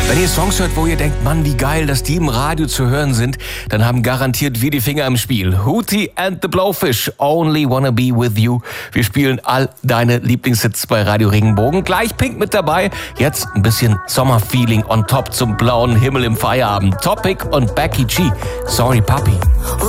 Wenn ihr Songs hört, wo ihr denkt, Mann, wie geil, dass die im Radio zu hören sind, dann haben garantiert wir die Finger im Spiel. Hootie and the Blowfish, Only Wanna Be With You. Wir spielen all deine Lieblingshits bei Radio Regenbogen. Gleich Pink mit dabei. Jetzt ein bisschen Sommerfeeling on top zum blauen Himmel im Feierabend. Topic und Becky G. Sorry, Papi.